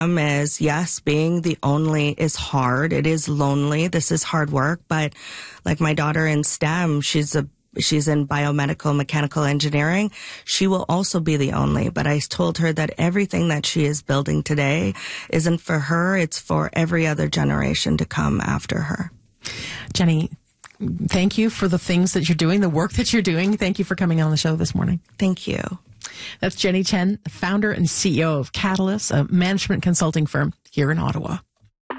Is, yes, being the only is hard. It is lonely. This is hard work. But like my daughter in STEM, she's in biomedical mechanical engineering. She will also be the only. But I told her that everything that she is building today isn't for her. It's for every other generation to come after her. Jenny, thank you for the things that you're doing, the work that you're doing. Thank you for coming on the show this morning. Thank you. That's Jenny Chen, founder and CEO of Catalyst, a management consulting firm here in Ottawa.